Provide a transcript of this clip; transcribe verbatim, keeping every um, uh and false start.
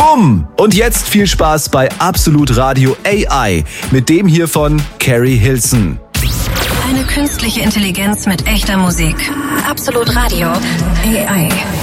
Bumm! Und jetzt viel Spaß bei Absolut Radio A I mit dem hier von Carrie Hilson. Eine künstliche Intelligenz mit echter Musik. Absolut Radio A I.